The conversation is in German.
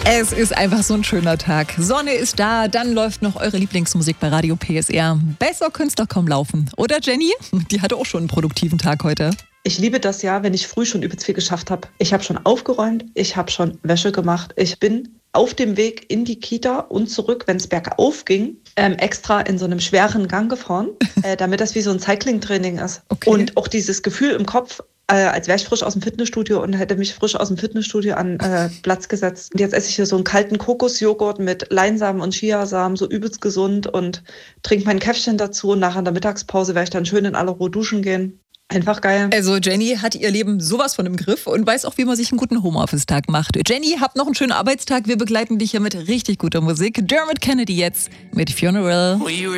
Es ist einfach so ein schöner Tag. Sonne ist da, dann läuft noch eure Lieblingsmusik bei Radio PSR. Besser könnte es doch kaum laufen. Oder Jenny? Die hatte auch schon einen produktiven Tag heute. Ich liebe das ja, wenn ich früh schon übelst viel geschafft habe. Ich habe schon aufgeräumt, ich habe schon Wäsche gemacht. Ich bin auf dem Weg in die Kita und zurück, wenn es bergauf ging, extra in so einem schweren Gang gefahren, damit das wie so ein Cycling-Training ist. Okay. Und auch dieses Gefühl im Kopf, als wäre ich frisch aus dem Fitnessstudio und hätte mich frisch aus dem Fitnessstudio an Platz gesetzt. Und jetzt esse ich hier so einen kalten Kokosjoghurt mit Leinsamen und Chiasamen, so übelst gesund, und trinke mein Käffchen dazu. Und nachher in der Mittagspause werde ich dann schön in aller Ruhe duschen gehen. Einfach geil. Also Jenny hat ihr Leben sowas von im Griff und weiß auch, wie man sich einen guten Homeoffice-Tag macht. Jenny, habt noch einen schönen Arbeitstag. Wir begleiten dich hier mit richtig guter Musik. Dermot Kennedy jetzt mit Funeral.